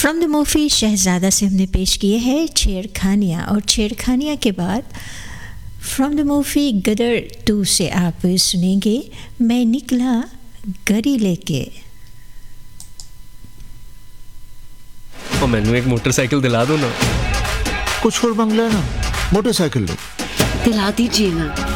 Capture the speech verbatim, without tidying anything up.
From the movie शहजादा से हमने पेश किए हैं छेड़खानियाँ, और छेड़खानियाँ के बाद from the movie Gadar to से आप सुनेंगे मैं निकला गरी लेके। और मैंने एक मोटरसाइकिल दिला दो ना। कुछ और मांग लेना, मोटरसाइकिल लो। दिला दीजिए ना।